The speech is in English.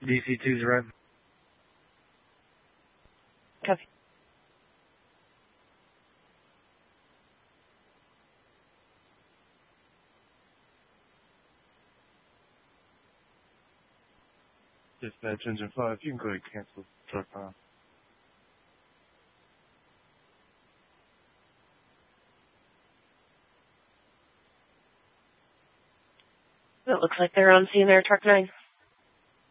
DC-2's right. Copy. Dispatch Engine 5, you can go ahead and cancel truck time. It looks like they're on scene there, Truck 9.